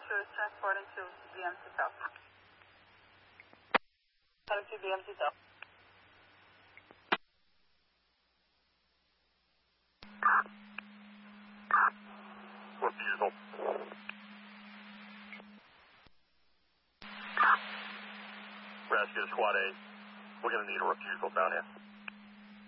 2 is transporting to BMC South. Heading to BMC South. Refusal. Rescue Squad 8. We're going to need a refusal down here.